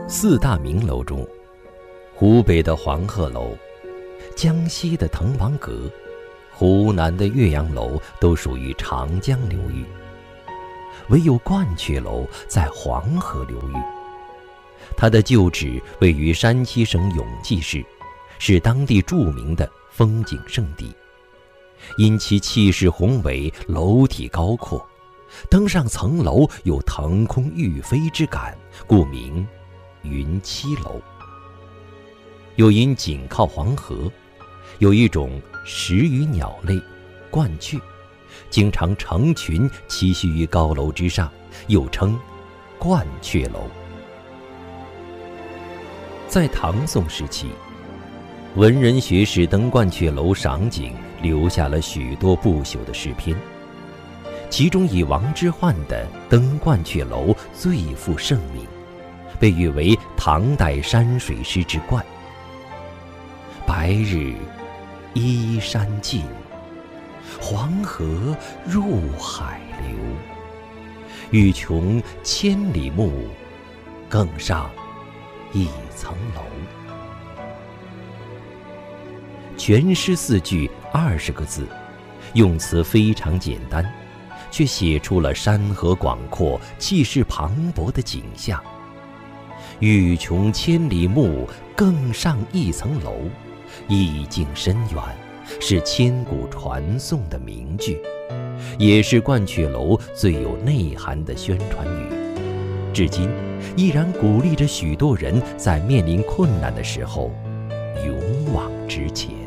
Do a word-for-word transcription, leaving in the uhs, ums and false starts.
四大名楼中，湖北的黄鹤楼、江西的滕王阁、湖南的岳阳楼都属于长江流域，唯有鹳雀楼在黄河流域。它的旧址位于山西省永济市，是当地著名的风景胜地。因其气势宏伟，楼体高阔，登上层楼有腾空欲飞之感，故名云栖楼。又因紧靠黄河，有一种食鱼鸟类鹳雀，经常成群栖息于高楼之上，又称鹳雀楼。在唐宋时期，文人学士登鹳雀楼赏景，留下了许多不朽的诗篇，其中以王之涣的《登鹳雀楼》最负盛名，被誉为唐代山水诗之冠。白日依山尽，黄河入海流。欲穷千里目，更上一层楼。全诗四句二十个字，用词非常简单，却写出了山河广阔、气势磅礴的景象。欲穷千里目，更上一层楼，意境深远，是千古传颂的名句，也是鹳雀楼最有内涵的宣传语，至今依然鼓励着许多人在面临困难的时候勇往直前。